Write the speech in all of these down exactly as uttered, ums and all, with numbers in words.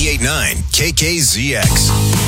ninety-eight point nine K K Z X.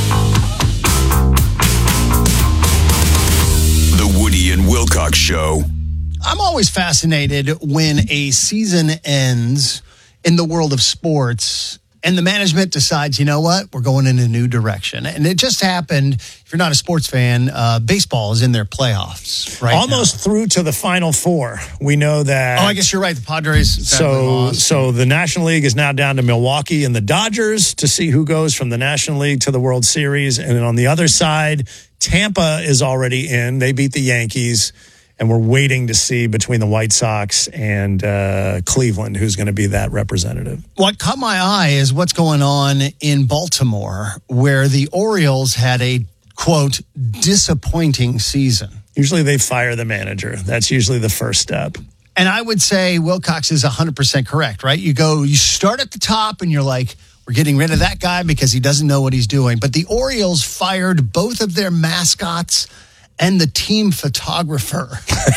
The Woody and Wilcox Show. I'm always fascinated when a season ends in the world of sports and the management decides, you know what, we're going in a new direction. And it just happened, if you're not a sports fan, uh, baseball is in their playoffs right Almost now. through to the Final Four. We know that. Oh, I guess you're right. The Padres. So, so the National League is now down to Milwaukee and the Dodgers to see who goes from the National League to the World Series. And then on the other side, Tampa is already in. They beat the Yankees. And we're waiting to see between the White Sox and uh, Cleveland who's going to be that representative. What caught my eye is what's going on in Baltimore, where the Orioles had a, quote, disappointing season. Usually they fire the manager. That's usually the first step. And I would say Wilcox is one hundred percent correct, right? You go, you start at the top and you're like, we're getting rid of that guy because he doesn't know what he's doing. But the Orioles fired both of their mascots and the team photographer.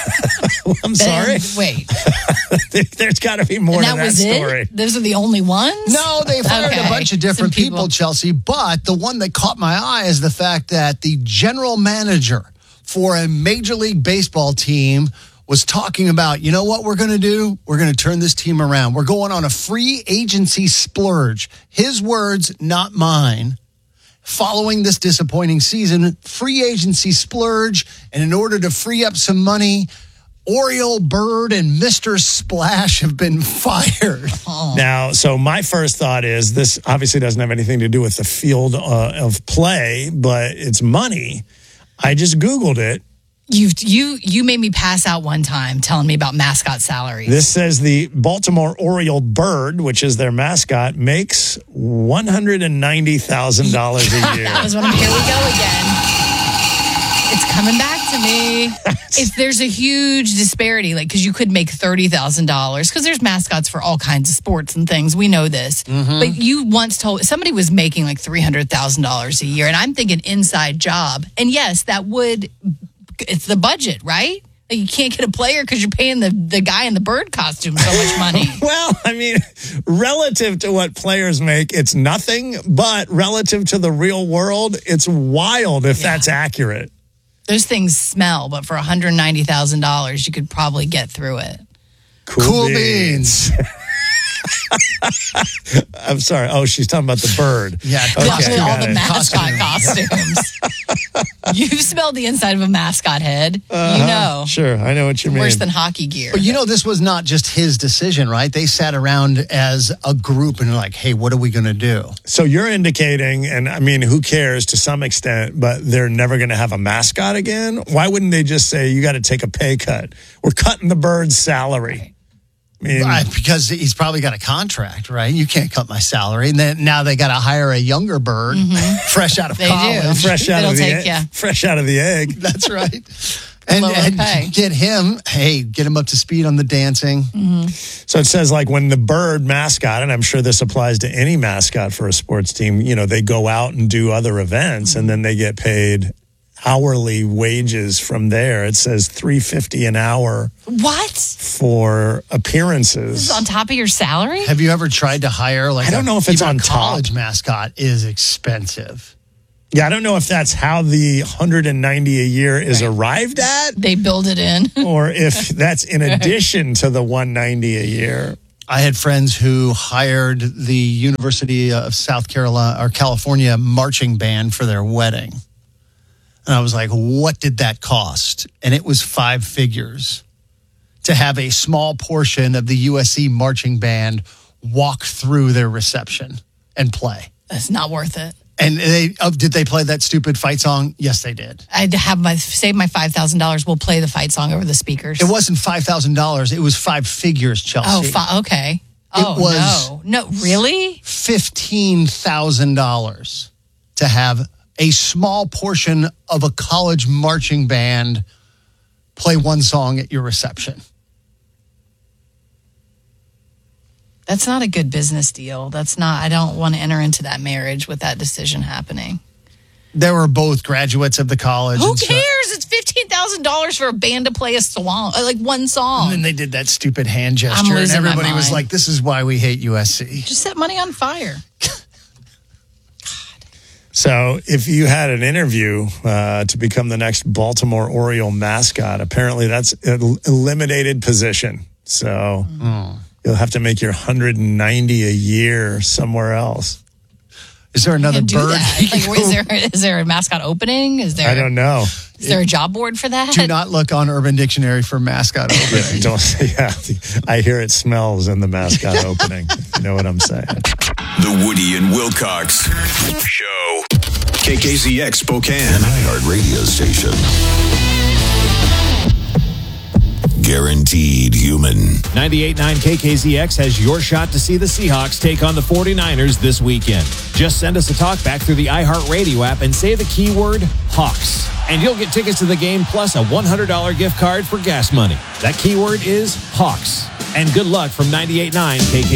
I'm sorry. Then, wait. There's got to be more and to that that was story. It? Those are the only ones? No, they fired Okay. a bunch of different Some people. people, Chelsea. But the one that caught my eye is the fact that the general manager for a Major League Baseball team was talking about, you know what we're going to do? We're going to turn this team around. We're going on a free agency splurge. His words, not mine. Following this disappointing season, free agency splurge, and in order to free up some money, Oriole Bird and Mister Splash have been fired. Oh. Now, so my first thought is this obviously doesn't have anything to do with the field uh, of play, but it's money. I just Googled it. You you you made me pass out one time telling me about mascot salaries. This says the Baltimore Oriole Bird, which is their mascot, makes one hundred ninety thousand dollars a year. That was when I'm, here we go again. It's coming back to me. If there's a huge disparity, like, because you could make thirty thousand dollars, because there's mascots for all kinds of sports and things. We know this. Mm-hmm. But you once told, somebody was making like three hundred thousand dollars a year, and I'm thinking inside job. And yes, that would, it's the budget, right? Like, you can't get a player because you're paying the, the guy in the bird costume so much money. Well, I mean, relative to what players make, it's nothing. But relative to the real world, it's wild if Yeah. that's accurate. Those things smell, but for one hundred ninety thousand dollars, you could probably get through it. Cool, Cool beans. beans. I'm sorry. Oh, she's talking about the bird. Yeah, Okay, costume. all got the it. mascot costumes. You've smelled the inside of a mascot head. Uh-huh. You know. Sure, I know what you mean. Worse than hockey gear. But you know, this was not just his decision, right? They sat around as a group and they're like, hey, what are we going to do? So you're indicating, and I mean, who cares to some extent, but they're never going to have a mascot again? Why wouldn't they just say, you got to take a pay cut? We're cutting the bird's salary. I mean, Uh, because he's probably got a contract, right? You can't cut my salary. And then now they got to hire a younger bird, fresh out of They do. college. fresh out It'll of the take egg, ya. fresh out of the egg. That's right. And, Lower and pay. get him, hey, get him up to speed on the dancing. So it says, like, when the bird mascot, and I'm sure this applies to any mascot for a sports team, you know, they go out and do other events, and then they get paid hourly wages from there. It says three dollars and fifty cents an hour what? for appearances. This is on top of your salary? Have you ever tried to hire like I don't a, know if it's even on a top. college mascot is expensive. Yeah, I don't know if that's how the one hundred ninety a year is arrived at, They build it in. or if that's in addition to the one hundred ninety a year. I had friends who hired the University of South Carolina or California marching band for their wedding. And I was like, what did that cost? And it was five figures to have a small portion of the U S C marching band walk through their reception and play. It's not worth it. And they oh, did they play that stupid fight song? Yes, they did. I'd have my save my five thousand dollars. We'll play the fight song over the speakers. It wasn't five thousand dollars. It was five figures, Chelsea. Oh, fi- okay. Oh, was- no. No, really? fifteen thousand dollars to have a small portion of a college marching band play one song at your reception. That's not a good business deal. That's not, I don't want to enter into that marriage with that decision happening. They were both graduates of the college. Who and so- cares? It's fifteen thousand dollars for a band to play a song, like one song. And then they did that stupid hand gesture, and losing my everybody was mind. like, this is why we hate U S C. Just set money on fire. So if you had an interview uh, to become the next Baltimore Oriole mascot, apparently that's an eliminated position. So Oh. you'll have to make your one hundred ninety a year somewhere else. Is there another Can't do bird? that. you can Like, go- is there is there a mascot opening? Is there I don't know. is there a job board for that? Do not look on Urban Dictionary for mascot Yeah, opening. don't, yeah, I hear it smells in the mascot opening. You know what I'm saying? The Woody and Wilcox Show. K K Z X Spokane. An iHeart radio station. Guaranteed human. ninety-eight point nine K K Z X has your shot to see the Seahawks take on the forty-niners this weekend. Just send us a talkback through the iHeartRadio app and say the keyword Hawks. And you'll get tickets to the game plus a one hundred dollars gift card for gas money. That keyword is Hawks. And good luck from ninety-eight point nine K K Z X.